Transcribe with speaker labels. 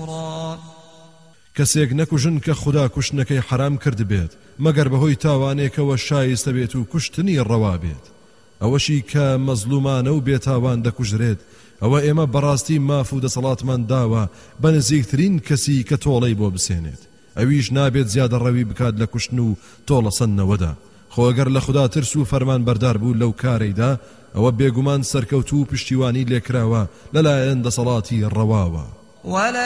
Speaker 1: مسرورا
Speaker 2: کەسێک نەکوژن کە خوددا کوشتنەکەی حرام کرد بێت مەگەر بەهۆی تاوانێکەوە شایستە بێت و کوشتنی ڕەوا بێت ئەوەشی کە مەزلومانە و بێتاوان دەکوژرێت ئەوە ئێمە بەڕاستی ماف و دەسەڵاتمان داوە بە نزیکترین کەسی کە تۆڵەی بۆ بسێنێت ئەویش نابێت زیادە ڕەوی بکات لە کوشتن و تۆڵە سەنەوەدا خۆ ئەگەر لە خوددا ترس و فەرمان بەردار بوو لەو کارەیدا ئەوە بێگومان سەرکەوتوو و پشتیوانی لێکراوە لەلایەن دەسەڵاتی ڕەواوە